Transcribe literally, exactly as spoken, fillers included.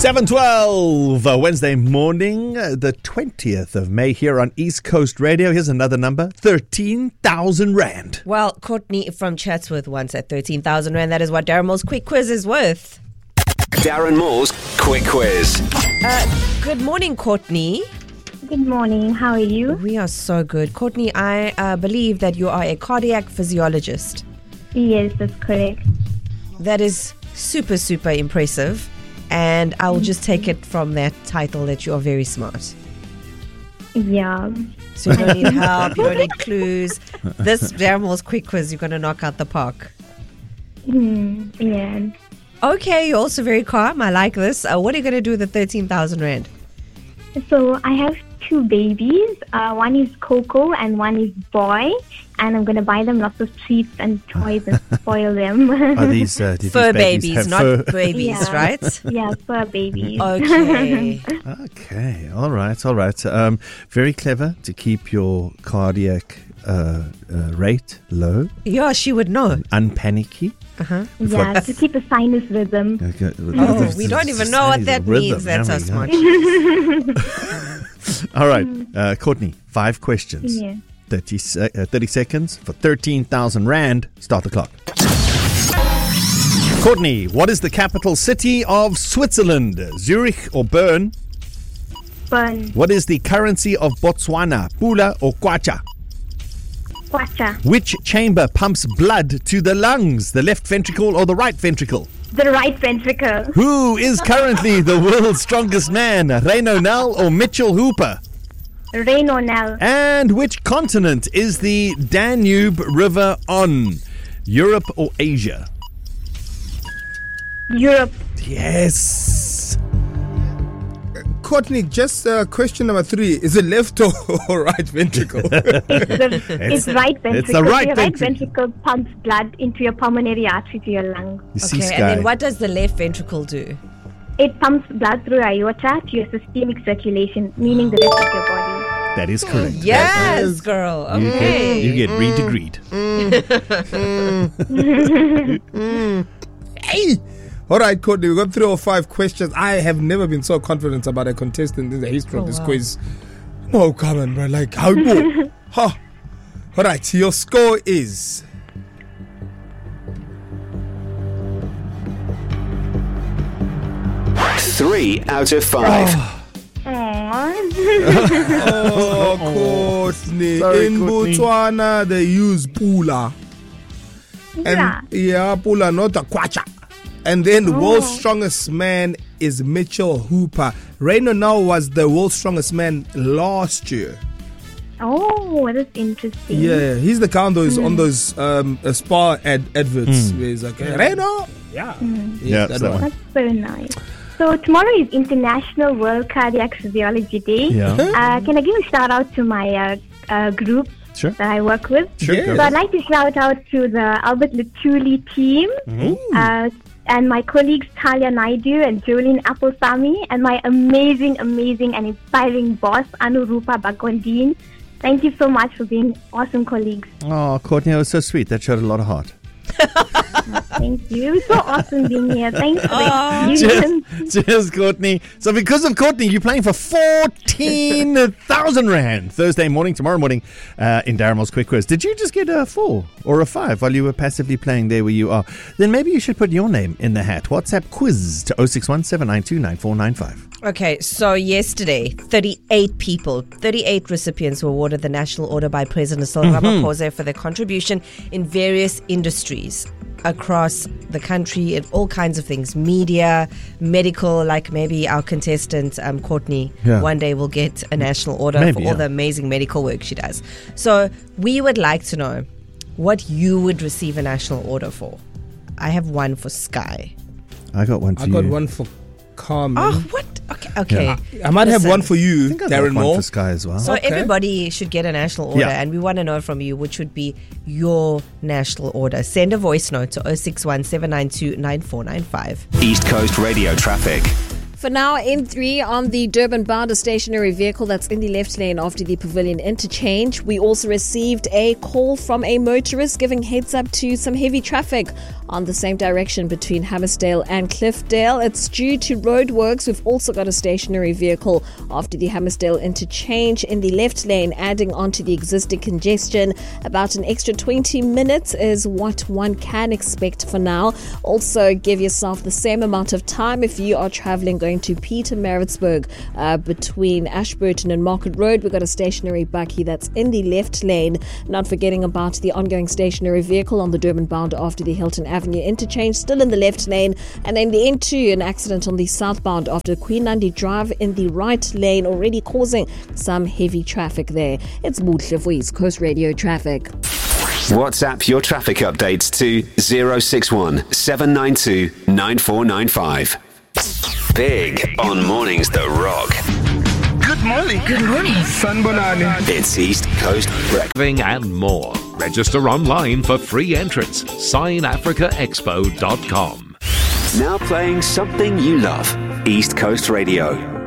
seven twelve, uh, Wednesday morning, uh, the twentieth of May here on East Coast Radio. Here's another number, thirteen thousand rand. Well, Courtney from Chatsworth once at thirteen thousand rand. That is what Darren Moore's quick quiz is worth. Darren Moore's quick quiz. Uh, good morning, Courtney. Good morning. How are you? We are so good. Courtney, I uh, believe that you are a cardiac physiologist. Yes, that's correct. That is super, super impressive. And I will just take it from that title that you are very smart. Yeah. So you don't need help, you don't need clues. This Darren Moore's quick quiz, you're going to knock out the park. Mm, yeah. Okay, you're also very calm. I like this. Uh, what are you going to do with the thirteen thousand rand? So I have two babies. Uh, one is Coco and one is Boy. And I'm going to buy them lots of treats and toys and spoil them. Are these uh, do fur these babies, babies, have not fur? babies, Yeah. right? Yeah, fur babies. Okay. Okay, all right, all right. Um, very clever to keep your cardiac uh, uh, rate low, Yeah, she would know. unpanicky. Uh-huh. Yeah, to keep a sinus rhythm. Okay. Oh, we don't even know what that Rhythm, means. That's so there we smart. All right, uh, Courtney, five questions. Yeah. thirty, sec- uh, thirty seconds for thirteen thousand rand. Start the clock. Courtney, what is the capital city of Switzerland? Zurich or Bern? Burn. What is the currency of Botswana? Pula or Kwacha? Kwacha. Which chamber pumps blood to the lungs? The left ventricle or the right ventricle? The right ventricle. Who is currently the world's strongest man? Rain O'Neill or Mitchell Hooper? Rain O'Neill. And which continent is the Danube River on? Europe or Asia? Europe. Yes. Courtney, just uh, question number three. Is it left or, or right ventricle? It's, the, it's, right ventricle. it's the right your right ventricle. ventricle pumps blood into your pulmonary artery to your lungs. You see, Okay, Sky. and then what does the left ventricle do? It pumps blood through aorta to your systemic circulation, meaning the rest of your body. That is correct. Yes, girl. You Okay. get, you get re-degreed. Hey! All right, Courtney, we got three or five questions. I have never been so confident about a contestant in the history Oh, of this wow. quiz. No, come on, bro. Like, how go? Huh. All right, your score is... Three out of five. Aww. Oh, Courtney. Sorry, in Courtney. Botswana, they use Pula. And Yeah. yeah, Pula, not a Kwacha. And then the world's strongest man is Mitchell Hooper. Rain O'Neill was the world's strongest man last year. Oh, that's interesting. Yeah, he's the guy on those on those um, uh, spa ad- adverts where he's like, hey, Reno. Yeah, Yeah, that that one. one. That's so nice. So tomorrow is International World Cardiac Physiology Day. Yeah. Uh, can I give a shout out to my uh, uh, group Sure. that I work with? Sure. Yeah. So I'd like to shout out to the Albert Luthuli team, uh, and my colleagues Talia Naidu and Jolene Appelsamy, and my amazing, amazing and inspiring boss Anurupa Bagondin. Thank you so much for being awesome colleagues. Oh, Courtney, that was so sweet. That showed a lot of heart. Thank you. It's so awesome being here. Thanks for the Cheers, experience. cheers, Courtney. So because of Courtney, you're playing for fourteen thousand rand Thursday morning, tomorrow morning, uh, in Darren Moore's Quick Quiz. Did you just get a four or a five while you were passively playing there where you are? Then maybe you should put your name in the hat. WhatsApp quiz to oh six one, seven nine two, nine four nine five. Okay, so yesterday, thirty-eight people, thirty-eight recipients were awarded the National Order by President Cyril Ramaphosa for their contribution in various industries across the country in all kinds of things, media, medical, like maybe our contestant um, Courtney Yeah. one day will get a national order Maybe, for all yeah. the amazing medical work she does. So we would like to know what you would receive a national order for. I have one for Sky. I got one for I you. got one for Carmen. Oh, what? Okay, okay. Yeah. I might have Listen. one for you, I think I got Darren one Moore. for Sky as well. So Okay. everybody should get a national order, Yeah. and we want to know from you which would be your national order. Send a voice note to oh six one, seven nine two, nine four nine five. East Coast Radio traffic. For now, N three on the Durban-bound a stationary vehicle that's in the left lane after the Pavilion interchange. We also received a call from a motorist giving heads up to some heavy traffic on the same direction between Hammersdale and Cliffdale. It's due to roadworks. We've also got a stationary vehicle after the Hammersdale interchange in the left lane, adding on to the existing congestion. About an extra twenty minutes is what one can expect for now. Also, give yourself the same amount of time if you are traveling going to Pietermaritzburg uh, between Ashburton and Market Road. We've got a stationary bakkie that's in the left lane. Not forgetting about the ongoing stationary vehicle on the Durban bound after the Hilton Avenue interchange, still in the left lane. And then the N two, an accident on the southbound after Queen Nandi Drive in the right lane, already causing some heavy traffic there. It's Muhle for East Coast Radio Traffic. WhatsApp your traffic updates to zero six one seven nine two nine four nine five. Big on Mornings that Rock. Good morning. Good morning. Sanbonani. It's East Coast Breakfast. And more. Register online for free entrance. sign africa expo dot com. Now playing something you love. East Coast Radio.